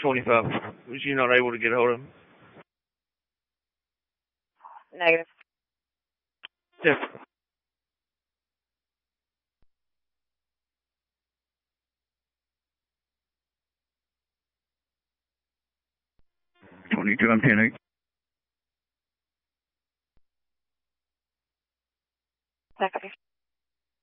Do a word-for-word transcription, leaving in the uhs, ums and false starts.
twenty-five. Was you not able to get a hold of him? Negative. Yes. twenty-two, I'm ten eight.